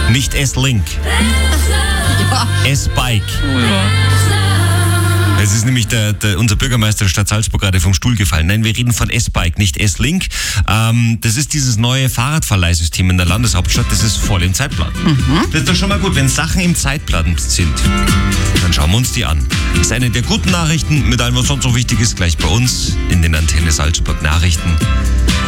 Nicht S-Link. Ja. S-Bike. Oh ja. Es ist nämlich unser Bürgermeister der Stadt Salzburg gerade vom Stuhl gefallen. Nein, wir reden von S-Bike, nicht S-Link. Das ist dieses neue Fahrradverleihsystem in der Landeshauptstadt. Das ist voll im Zeitplan. Das ist doch schon mal gut. Wenn Sachen im Zeitplan sind, dann schauen wir uns die an. Das ist eine der guten Nachrichten mit allem, was sonst so wichtig ist, gleich bei uns in den Antenne Salzburg Nachrichten.